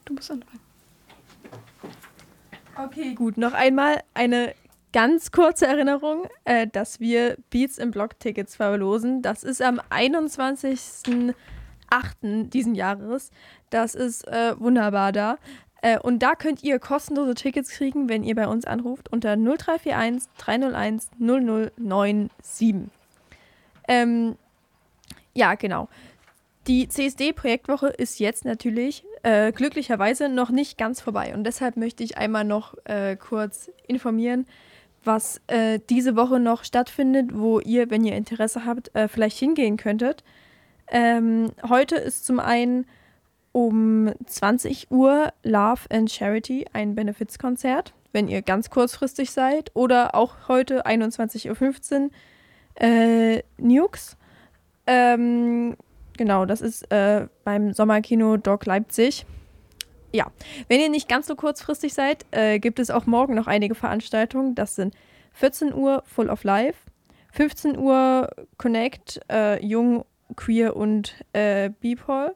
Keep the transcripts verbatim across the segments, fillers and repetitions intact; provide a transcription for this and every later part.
du musst anfangen. Okay, gut. Noch einmal eine ganz kurze Erinnerung, äh, dass wir Beats im Block-Tickets verlosen. Das ist am einundzwanzigsten achten diesen Jahres. Das ist äh, wunderbar da. Äh, und da könnt ihr kostenlose Tickets kriegen, wenn ihr bei uns anruft unter null drei vier eins drei null eins null null neun sieben. Ähm, ja, genau. Die C S D-Projektwoche ist jetzt natürlich äh, glücklicherweise noch nicht ganz vorbei. Und deshalb möchte ich einmal noch äh, kurz informieren, was äh, diese Woche noch stattfindet, wo ihr, wenn ihr Interesse habt, äh, vielleicht hingehen könntet. Ähm, heute ist zum einen um zwanzig Uhr Love and Charity ein Benefizkonzert, wenn ihr ganz kurzfristig seid. Oder auch heute einundzwanzig Uhr fünfzehn äh, Nukes. Ähm, genau, das ist äh, beim Sommerkino Doc Leipzig. Ja, wenn ihr nicht ganz so kurzfristig seid, äh, gibt es auch morgen noch einige Veranstaltungen. Das sind vierzehn Uhr Full of Life, fünfzehn Uhr Connect, äh, Jung, Queer und äh, B-Pol.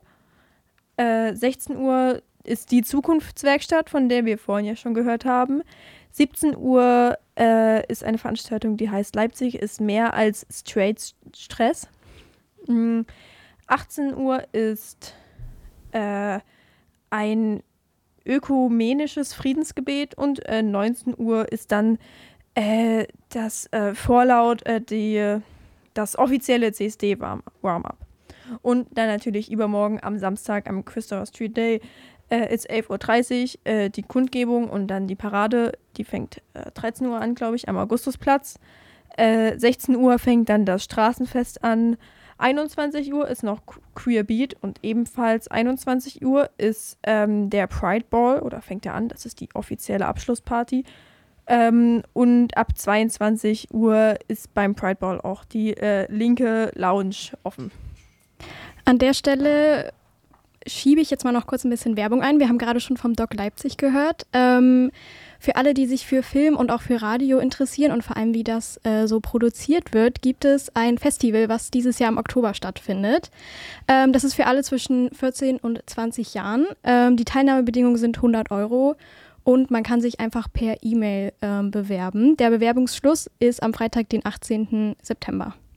Äh, sechzehn Uhr ist die Zukunftswerkstatt, von der wir vorhin ja schon gehört haben. siebzehn Uhr äh, ist eine Veranstaltung, die heißt Leipzig ist mehr als Straight Stress. Mhm. achtzehn Uhr ist äh, ein ökumenisches Friedensgebet und äh, neunzehn Uhr ist dann äh, das äh, Vorlaut, äh, die, das offizielle C S D-Warm-Up. Und dann natürlich übermorgen am Samstag am Christopher Street Day äh, ist elf Uhr dreißig äh, die Kundgebung und dann die Parade, die fängt äh, dreizehn Uhr an, glaube ich, am Augustusplatz. Äh, sechzehn Uhr fängt dann das Straßenfest an. einundzwanzig Uhr ist noch Queer Beat und ebenfalls einundzwanzig Uhr ist ähm, der Pride Ball, oder fängt er an, das ist die offizielle Abschlussparty. Ähm, und ab zweiundzwanzig Uhr ist beim Pride Ball auch die äh, linke Lounge offen. An der Stelle schiebe ich jetzt mal noch kurz ein bisschen Werbung ein. Wir haben gerade schon vom Doc Leipzig gehört. Ähm, für alle, die sich für Film und auch für Radio interessieren und vor allem, wie das äh, so produziert wird, gibt es ein Festival, was dieses Jahr im Oktober stattfindet. Ähm, das ist für alle zwischen vierzehn und zwanzig Jahren. Ähm, die Teilnahmebedingungen sind hundert Euro und man kann sich einfach per E-Mail ähm, bewerben. Der Bewerbungsschluss ist am Freitag, den achtzehnten September.